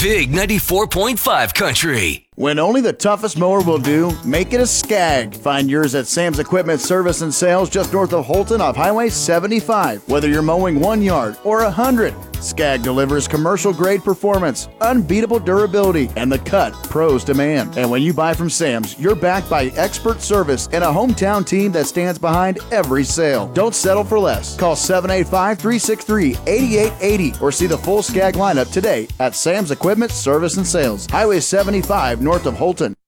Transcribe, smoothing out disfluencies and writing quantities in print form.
Big 94.5 Country. When only the toughest mower will do, make it a Skag. Find yours at Sam's Equipment Service and Sales just north of Holton off Highway 75. Whether you're mowing 1 yard or 100, Skag delivers commercial-grade performance, unbeatable durability, and the cut pros demand. And when you buy from Sam's, you're backed by expert service and a hometown team that stands behind every sale. Don't settle for less. Call 785-363-8880 or see the full Skag lineup today at Sam's Equipment Service and Sales, Highway 75 north of Holton.